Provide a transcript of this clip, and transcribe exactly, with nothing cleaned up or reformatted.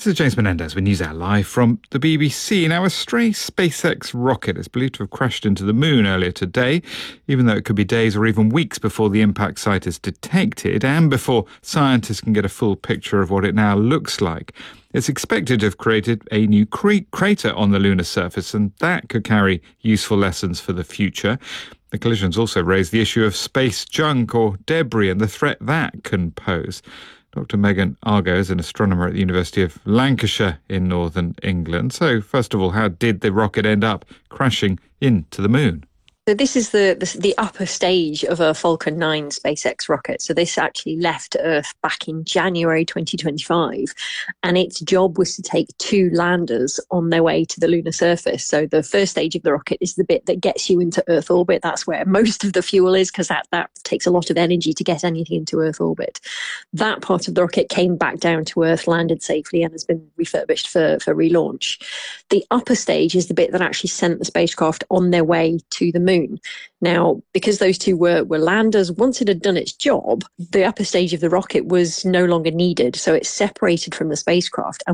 This is James Menendez with NewsHour Live from the B B C. Now, a stray SpaceX rocket is believed to have crashed into the moon earlier today, even though it could be days or even weeks before the impact site is detected and before scientists can get a full picture of what it now looks like. It's expected to have created a new cre- crater on the lunar surface, and that could carry useful lessons for the future. The collisions also raised the issue of space junk or debris and the threat that can pose. Doctor Megan Argo is an astronomer at the University of Lancashire in northern England. So, first of all, how did the rocket end up crashing into the moon? So this is the, the the upper stage of a Falcon nine SpaceX rocket. So this actually left Earth back in January twenty twenty-five, and its job was to take two landers on their way to the lunar surface. So the first stage of the rocket is the bit that gets you into Earth orbit. That's where most of the fuel is, because that, that takes a lot of energy to get anything into Earth orbit. That part of the rocket came back down to Earth, landed safely, and has been refurbished for, for relaunch. The upper stage is the bit that actually sent the spacecraft on their way to the moon. Now, because those two were, were landers, once it had done its job, the upper stage of the rocket was no longer needed. So it separated from the spacecraft and